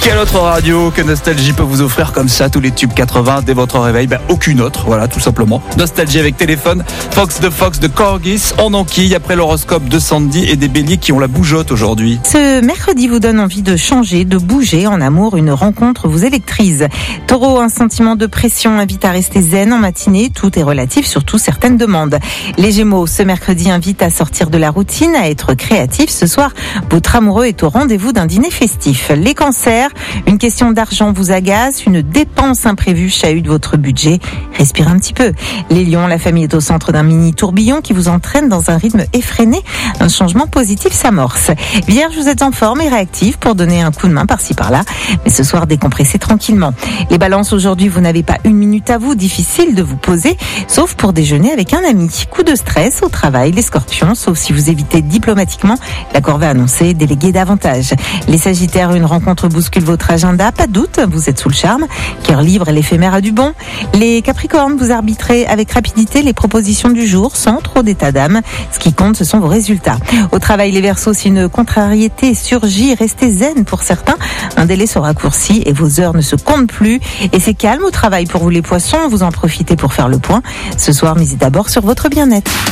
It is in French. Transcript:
Quelle autre radio que Nostalgie peut vous offrir comme ça tous les tubes 80 dès votre réveil? Aucune autre, voilà, tout simplement. Nostalgie avec téléphone, Fox de Corgis, en enquille après l'horoscope de Sandy et des béliers qui ont la bougeotte aujourd'hui. Ce mercredi vous donne envie de changer, de bouger. En amour, une rencontre vous électrise. Taureau, un sentiment de pression invite à rester zen en matinée. Tout est relatif, surtout certaines demandes. Les Gémeaux, ce mercredi invite à sortir de la routine, à être créatif. Ce soir, votre amoureux est au rendez-vous d'un dîner festif. Les Cancers, une question d'argent vous agace, une dépense imprévue chahute votre budget. Respirez un petit peu. Les Lions, la famille est au centre d'un mini tourbillon qui vous entraîne dans un rythme effréné. Un changement positif s'amorce. Vierge, vous êtes en forme et réactif pour donner un coup de main par-ci par-là. Mais ce soir, décompressez tranquillement. Les Balances, aujourd'hui, vous n'avez pas une minute à vous. Difficile de vous poser, sauf pour déjeuner avec un ami. Coup de stress au travail, les Scorpions, sauf si vous évitez diplomatiquement la corvée annoncée, déléguez davantage. Les Sagittaires, une rencontre bouscule votre agenda, pas de doute, vous êtes sous le charme. Cœur libre, l'éphémère a du bon. Les Capricornes, vous arbitrez avec rapidité les propositions du jour, sans trop d'état d'âme. Ce qui compte, ce sont vos résultats. Au travail, les Verseaux, si une contrariété surgit, restez zen pour certains. Un délai se raccourcit et vos heures ne se comptent plus. Et c'est calme au travail pour vous les Poissons, vous en profitez pour faire le point. Ce soir, misez d'abord sur votre bien-être.